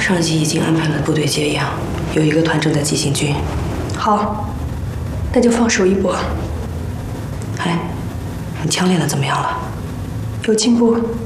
上级已经安排了部队接应，有一个团正在急行军。 好，那就放手一搏。 哎，你枪练的怎么样了？ 有进步。